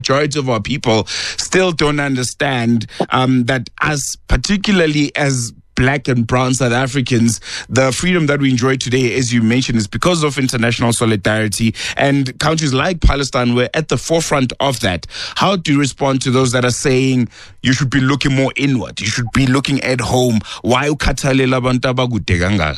majority of our people still don't understand that us, particularly as Black and brown South Africans, the freedom that we enjoy today, as you mentioned, is because of international solidarity, and countries like Palestine were at the forefront of that. How do you respond to those that are saying you should be looking more inward, you should be looking at home? Why ukhathalela abantu abakude kangaka?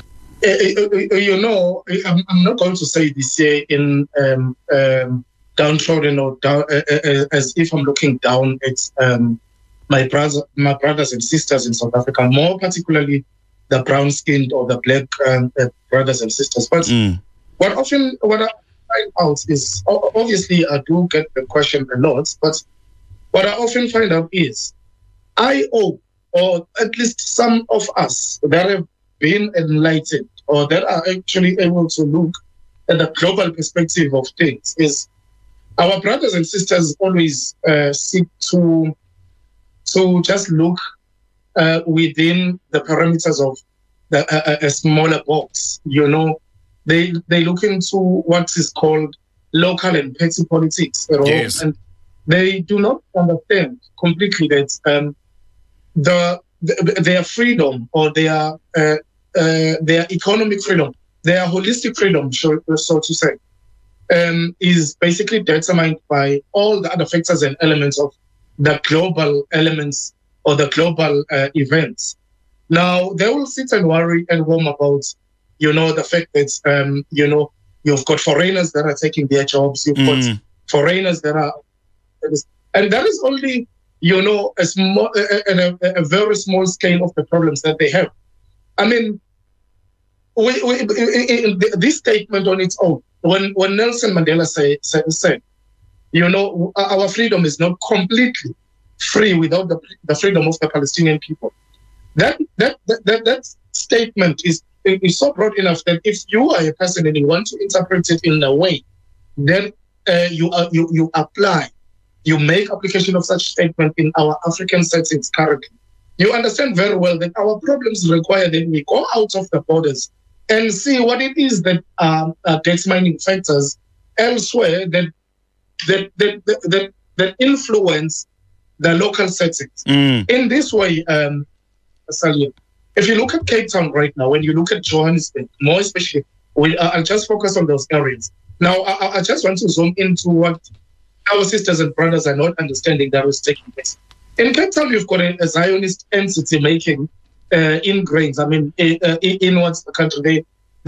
I'm not going to say this here in downtrodden or down, as if I'm looking down at my brothers and sisters in South Africa, more particularly the brown-skinned or the Black brothers and sisters. But what I find out is, obviously I do get the question a lot, but what I often find out is I owe, or at least some of us that have been enlightened or that are actually able to look at the global perspective of things, is our brothers and sisters always seek to just look within the parameters of a smaller box. They look into what is called local and petty politics, yes. And they do not understand completely that their freedom or their economic freedom, their holistic freedom, so to say, is basically determined by all the other factors and elements of the global elements or the global events. Now, they will sit and worry and worm about, the fact that, you've got foreigners that are taking their jobs, you've got foreigners that are, and that is only, a very small scale of the problems that they have. I mean, this statement on its own, when Nelson Mandela said, our freedom is not completely free without the freedom of the Palestinian people. That statement is so broad enough that if you are a person and you want to interpret it in a way, then you apply, you make application of such statement in our African settings currently. You understand very well that our problems require that we go out of the borders and see what it is that are determining factors elsewhere that influence the local settings. In this way, Salim, if you look at Cape Town right now, when you look at Johannesburg, more especially, I'll just focus on those areas. Now, I just want to zoom into what our sisters and brothers are not understanding that was taking place. In Cape Town, you've got a Zionist entity making ingrains. I mean, in what's the country?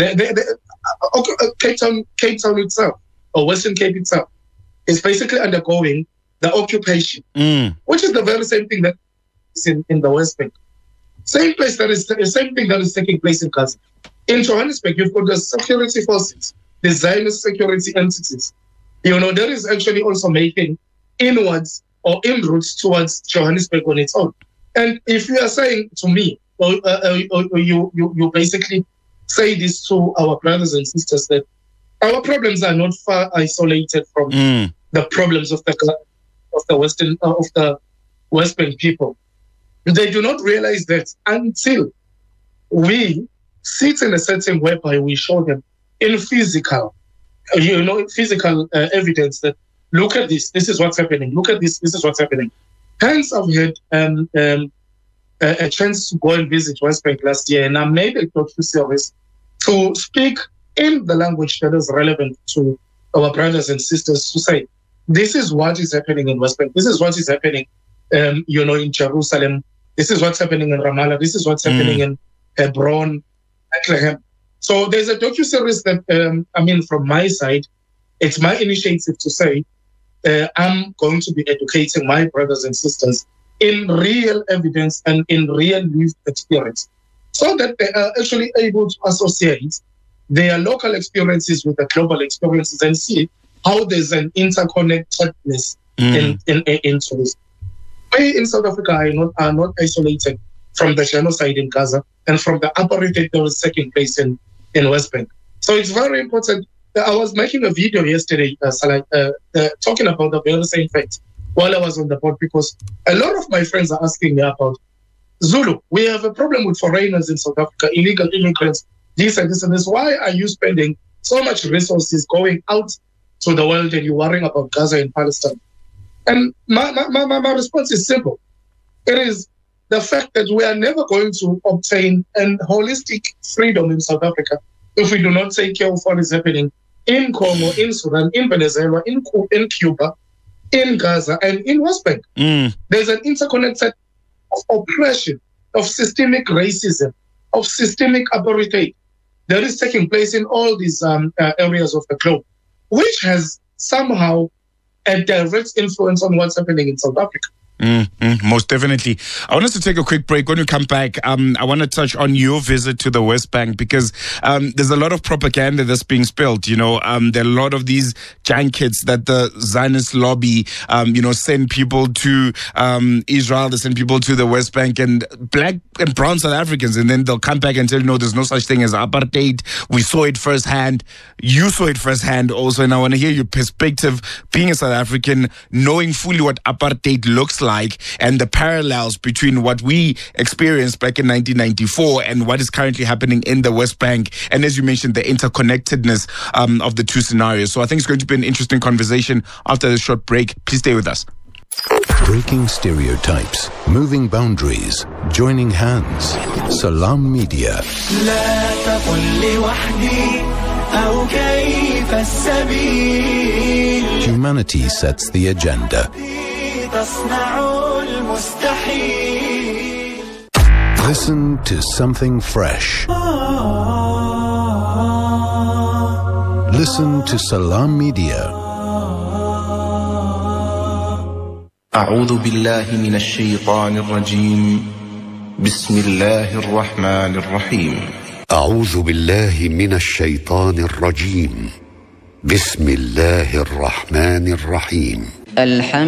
Cape Town itself, or Western Cape itself, is basically undergoing the occupation, which is the very same thing that is in the West Bank. Same thing that is taking place in Gaza. In Johannesburg, you've got the security forces, the Zionist security entities. That is actually also making inwards or inroads towards Johannesburg on its own. And if you are saying to me, or you basically say this to our brothers and sisters, that our problems are not far isolated from the problems of the West Bank people. They do not realize that until we sit in a setting whereby we show them in physical evidence that look at this is what's happening. Look at this is what's happening. Hence, I've had a chance to go and visit West Bank last year, and I made a docu-series to speak in the language that is relevant to our brothers and sisters, to say, this is what is happening in West Bank. This is what is happening, in Jerusalem. This is what's happening in Ramallah. This is what's happening in Hebron, Bethlehem. So there's a docu-series that, from my side, it's my initiative to say, I'm going to be educating my brothers and sisters in real evidence and in real lived experience, so that they are actually able to associate their local experiences with the global experiences and see how there's an interconnectedness into this. We in South Africa are not isolated from the genocide in Gaza and from the apartheid that was taking place in West Bank. So it's very important. I was making a video yesterday, talking about the very same fact while I was on the board, because a lot of my friends are asking me about Zulu. We have a problem with foreigners in South Africa, illegal immigrants, this and this and this. Why are you spending so much resources going out to the world and you're worrying about Gaza and Palestine? And my response is simple. It is the fact that we are never going to obtain a holistic freedom in South Africa if we do not take care of what is happening in Congo, in Sudan, in Venezuela, in Cuba, in Gaza, and in West Bank. There's an interconnected of oppression, of systemic racism, of systemic apartheid that is taking place in all these areas of the globe, which has somehow a direct influence on what's happening in South Africa. Most definitely. I want us to take a quick break. When we come back, I want to touch on your visit to the West Bank, because there's a lot of propaganda that's being spilled. There are a lot of these junkets that the Zionist lobby, send people to Israel, they send people to the West Bank, and black and brown South Africans, and then they'll come back and tell you, no, there's no such thing as apartheid. We saw it firsthand. You saw it firsthand also, and I want to hear your perspective, being a South African, knowing fully what apartheid looks like and the parallels between what we experienced back in 1994 and what is currently happening in the West Bank, and as you mentioned, the interconnectedness of the two scenarios. So I think it's going to be an interesting conversation after this short break. Please stay with us. Breaking stereotypes, moving boundaries, joining hands. Salam Media. Humanity sets the agenda. Listen to something fresh. Listen to Salam Media. أعوذ بالله من الشيطان الرجيم بسم الله الرحمن الرحيم أعوذ بالله من الشيطان الرجيم بسم الله الرحمن الرحيم